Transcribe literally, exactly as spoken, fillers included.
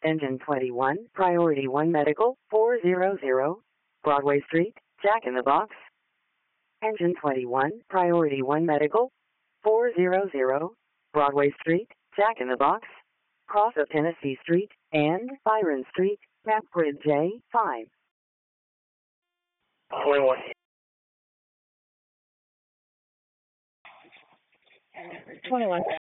Engine twenty-one, Priority one Medical, four hundred, Broadway Street, Jack in the Box. Engine twenty-one, Priority one Medical, four hundred, Broadway Street, Jack in the Box, cross of Tennessee Street, and Byron Street, Map Grid J five. twenty-one. twenty-one.